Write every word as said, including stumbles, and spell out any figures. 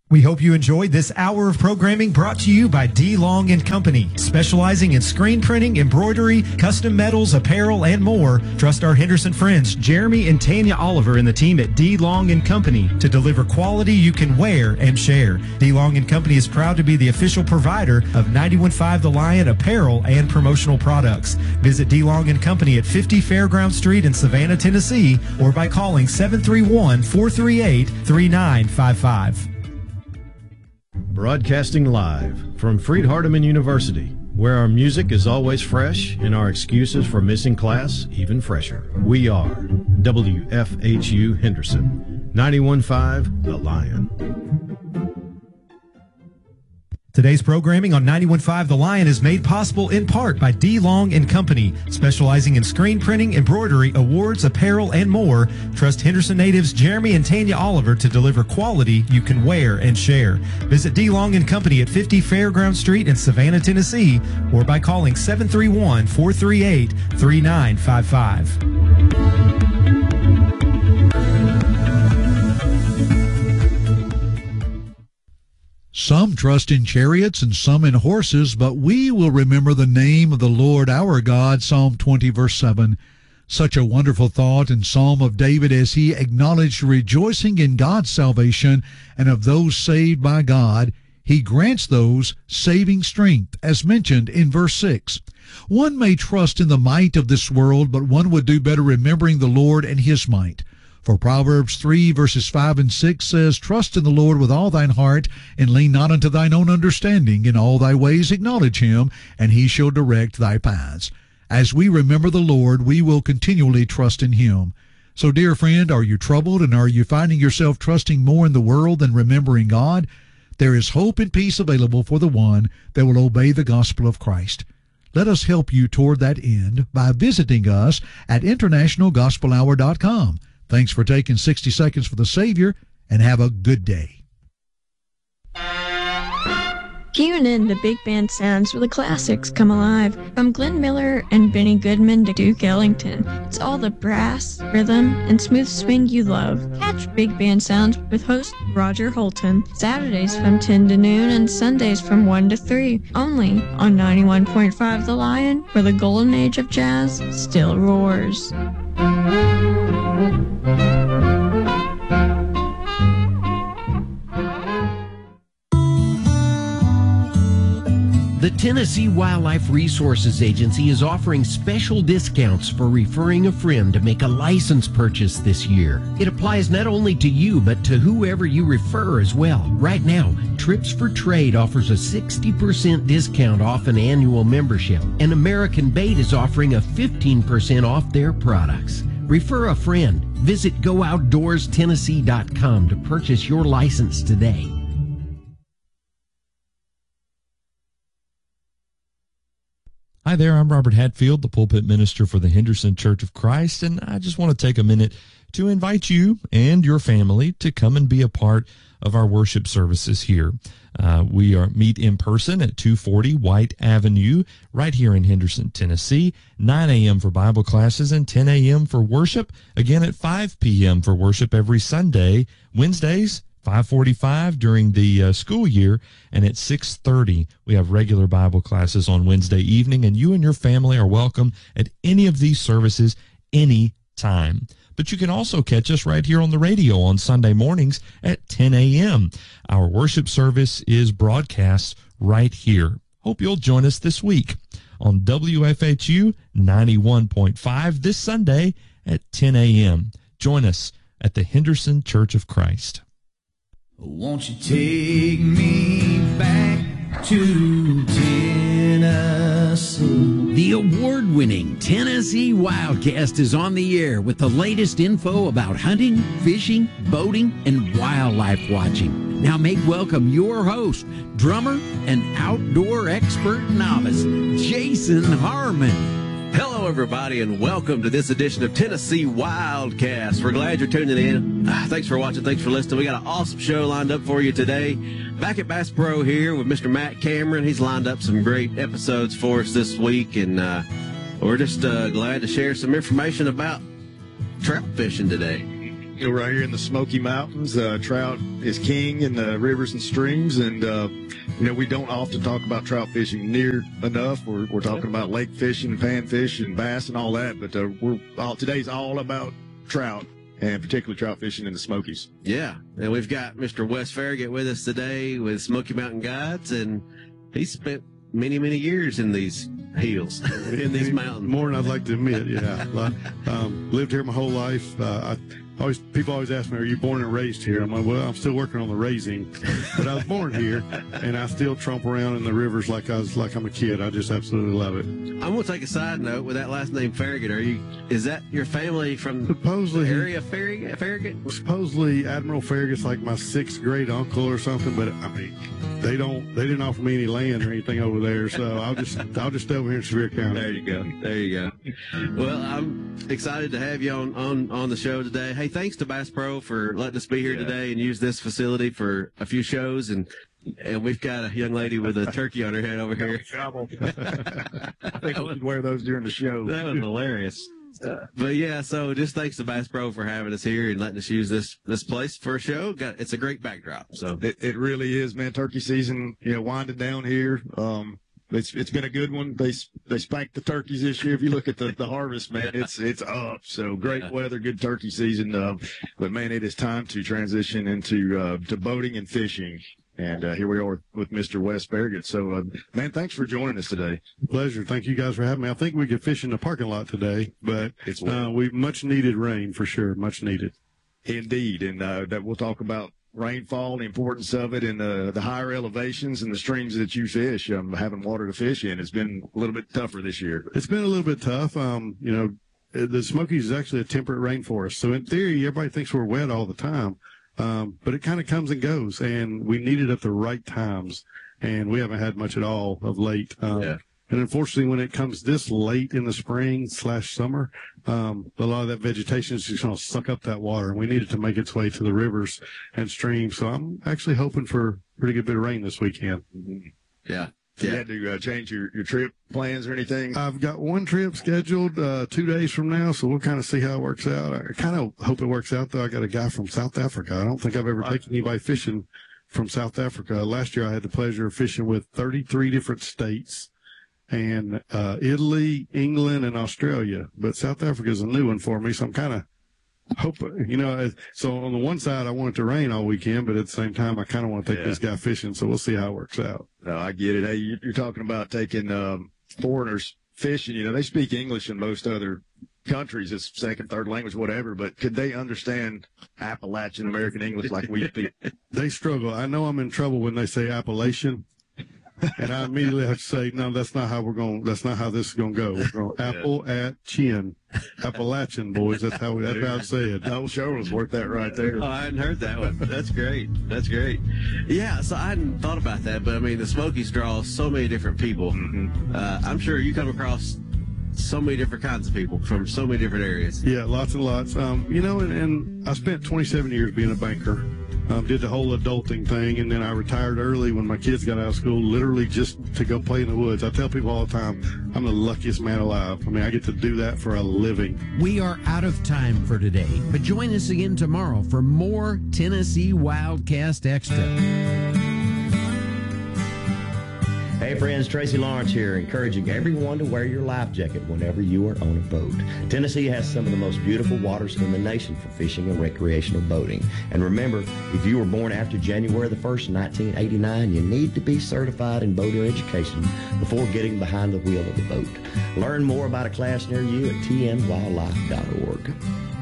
We hope you enjoyed this hour of programming brought to you by D. Long and Company, specializing in screen printing, embroidery, custom metals, apparel, and more. Trust our Henderson friends, Jeremy and Tanya Oliver and the team at D. Long and Company to deliver quality you can wear and share. D. Long and Company is proud to be the official provider of ninety-one point five The Lion apparel and promotional products. Visit D. Long and Company at fifty Fairground Street in Savannah, Tennessee, or by calling seven three one, four three eight, three nine five five. Broadcasting live from Freed-Hardeman University, where our music is always fresh and our excuses for missing class even fresher. We are W F H U Henderson, ninety-one point five The Lion. Today's programming on ninety-one point five The Lion is made possible in part by D. Long and Company, specializing in screen printing, embroidery, awards, apparel, and more. Trust Henderson natives Jeremy and Tanya Oliver to deliver quality you can wear and share. Visit D. Long and Company at fifty Fairground Street in Savannah, Tennessee, or by calling seven three one, four three eight, three nine five five. Some trust in chariots and some in horses, but we will remember the name of the Lord our God. Psalm twenty, verse seven. Such a wonderful thought in Psalm of David as he acknowledged rejoicing in God's salvation and of those saved by God. He grants those saving strength, as mentioned in verse six. One may trust in the might of this world, but one would do better remembering the Lord and his might. For Proverbs three, verses five and six says, Trust in the Lord with all thine heart, and lean not unto thine own understanding. In all thy ways acknowledge him, and he shall direct thy paths. As we remember the Lord, we will continually trust in him. So, dear friend, are you troubled, and are you finding yourself trusting more in the world than remembering God? There is hope and peace available for the one that will obey the gospel of Christ. Let us help you toward that end by visiting us at international gospel hour dot com. Thanks for taking sixty seconds for the Savior, and have a good day. Tune in to Big Band Sounds where the classics come alive. From Glenn Miller and Benny Goodman to Duke Ellington, it's all the brass, rhythm, and smooth swing you love. Catch Big Band Sounds with host Roger Holton, Saturdays from ten to noon and Sundays from one to three, only on ninety-one point five The Lion, where the golden age of jazz still roars. The Tennessee Wildlife Resources Agency is offering special discounts for referring a friend to make a license purchase this year. It applies not only to you, but to whoever you refer as well. Right now, Trips for Trade offers a sixty percent discount off an annual membership, and American Bait is offering a fifteen percent off their products. Refer a friend. Visit go outdoors tennessee dot com to purchase your license today. Hi there, I'm Robert Hatfield, the pulpit minister for the Henderson Church of Christ, and I just want to take a minute to invite you and your family to come and be a part of our worship services here. Uh, we are meet in person at two forty White Avenue, right here in Henderson, Tennessee, nine a.m. for Bible classes and ten a.m. for worship, again at five p.m. for worship every Sunday, Wednesdays, five forty-five during the uh, school year, and at six thirty we have regular Bible classes on Wednesday evening, and you and your family are welcome at any of these services any time. But you can also catch us right here on the radio on Sunday mornings at ten a.m. Our worship service is broadcast right here. Hope you'll join us this week on W F H U ninety-one point five this Sunday at ten a.m. Join us at the Henderson Church of Christ. Won't you take me back to Tennessee? The award-winning Tennessee Wildcast is on the air with the latest info about hunting, fishing, boating, and wildlife watching. Now make welcome your host, drummer, and outdoor expert novice, Jason Harmon. Hello, everybody, and welcome to this edition of Tennessee Wildcast. We're glad you're tuning in. Uh, thanks for watching. Thanks for listening. We got an awesome show lined up for you today. Back at Bass Pro here with Mister Matt Cameron. He's lined up some great episodes for us this week, and uh, we're just uh, glad to share some information about trout fishing today. You know, we're right here in the Smoky Mountains. Uh, trout is king in the rivers and streams, and uh, you know, we don't often talk about trout fishing near enough. We're, we're talking about lake fishing, panfish, and bass, and all that. But uh, we're all, today's all about trout, and particularly trout fishing in the Smokies. Yeah, and we've got Mister Wes Farragut with us today with Smoky Mountain Guides, and he's spent many, many years in these hills, in these mountains. More than I'd like to admit, yeah. um, lived here my whole life. Uh, I always people always ask me, "Are you born and raised here?" I'm like, "Well, I'm still working on the raising, but I was born here, and I still tromp around in the rivers like I was like I'm a kid. I just absolutely love it." I'm going to take a side note with that last name Farragut. Are you? Is that your family from supposedly the area of Farragut? Farragut? Supposedly Admiral Farragut's like my sixth grade uncle or something, but I mean, they don't. They didn't offer me any land or anything over there, so I'll just I'll just stay over here in Sevier County. There you go. There you go. Well, I'm excited to have you on on on the show today. Hey, thanks to Bass Pro for letting us be here yeah. today and use this facility for a few shows. And and we've got a young lady with a turkey on her head over here. I think we should wear those during the show. That was hilarious. Uh, but yeah, so just thanks to Bass Pro for having us here and letting us use this this place for a show. Got it's a great backdrop. So it, it really is, man. Turkey season, you know, winding down here. Um, It's it's been a good one. They they spanked the turkeys this year. If you look at the, the harvest, man, it's it's up. So great yeah. weather, good turkey season. Uh, but man, it is time to transition into uh, to boating and fishing. And uh, here we are with Mister Wes Farragut. So, uh, man, thanks for joining us today. Pleasure. Thank you guys for having me. I think we could fish in the parking lot today, but it's uh, we much needed rain for sure. Much needed. Indeed, and uh, that we'll talk about rainfall, the importance of it, and uh, the higher elevations and the streams that you fish. Um, having water to fish in has been a little bit tougher this year. It's been a little bit tough. Um, you know, the Smokies is actually a temperate rainforest, so in theory, everybody thinks we're wet all the time, um, but it kind of comes and goes, and we need it at the right times, and we haven't had much at all of late. Um, yeah. And unfortunately, when it comes this late in the spring slash summer, um, a lot of that vegetation is just going to suck up that water, and we need it to make its way to the rivers and streams. So I'm actually hoping for a pretty good bit of rain this weekend. Mm-hmm. Yeah. So yeah. You had to uh, change your, your trip plans or anything? I've got one trip scheduled uh, two days from now, so we'll kind of see how it works out. I kind of hope it works out, though. I got a guy from South Africa. I don't think I've ever taken anybody fishing from South Africa. Last year I had the pleasure of fishing with thirty-three different states. And uh Italy, England, and Australia. But South Africa is a new one for me, so I'm kind of hoping, you know, so on the one side, I want it to rain all weekend, but at the same time, I kind of want to take yeah. this guy fishing, so we'll see how it works out. No, I get it. Hey, you're talking about taking um, foreigners fishing. You know, they speak English in most other countries. It's second, third language, whatever, but could they understand Appalachian American English like we speak? They struggle. I know I'm in trouble when they say Appalachian. And I immediately have to say, no, that's not how we're going. That's not how this is going to go. We're going apple at chin, Appalachian boys. That's how we, that's how I say it. Old Sherman's worked that right there. Oh, I hadn't heard that one. That's great. That's great. Yeah, so I hadn't thought about that, but I mean, the Smokies draw so many different people. Mm-hmm. Uh, I'm sure you come across so many different kinds of people from so many different areas. Yeah, lots and lots. Um, you know, and, and I spent twenty-seven years being a banker. Um, did the whole adulting thing, and then I retired early when my kids got out of school, literally just to go play in the woods. I tell people all the time, I'm the luckiest man alive. I mean, I get to do that for a living. We are out of time for today, but join us again tomorrow for more Tennessee Wildcast Extra. Hey friends, Tracy Lawrence here, encouraging everyone to wear your life jacket whenever you are on a boat. Tennessee has some of the most beautiful waters in the nation for fishing and recreational boating. And remember, if you were born after January the first, nineteen eighty-nine, you need to be certified in boater education before getting behind the wheel of the boat. Learn more about a class near you at t n wildlife dot org.